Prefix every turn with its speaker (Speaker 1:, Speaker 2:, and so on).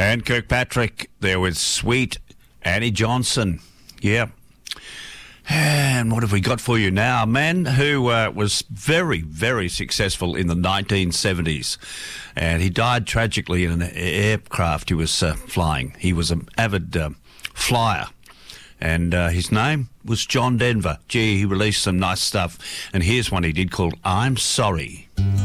Speaker 1: And Kirkpatrick there with Sweet Annie Johnson. Yeah. And what have we got for you now? A man who was very, very successful in the 1970s. And he died tragically in an aircraft he was flying. He was an avid flyer. And his name was John Denver. Gee, he released some nice stuff. And here's one he did called I'm Sorry.